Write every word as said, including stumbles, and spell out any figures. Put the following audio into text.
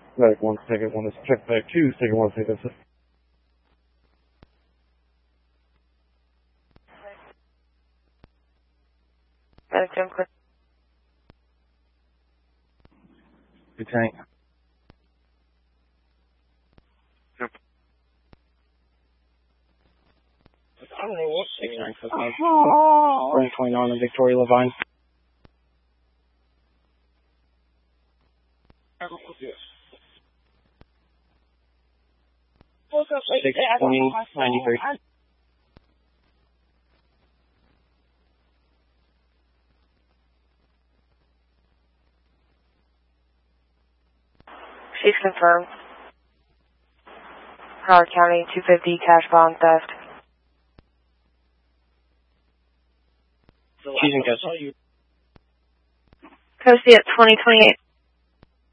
Medic one, ticket one, this is check back two, ticket one, ticket this is. Medic Jim Quick. Lieutenant. I don't know what. six nine five five. four twenty-nine on Victoria Levine. six twenty ninety-three. She's confirmed. Howard County, two fifty, cash bond theft. She's in custody. Coastie at twenty twenty-eight.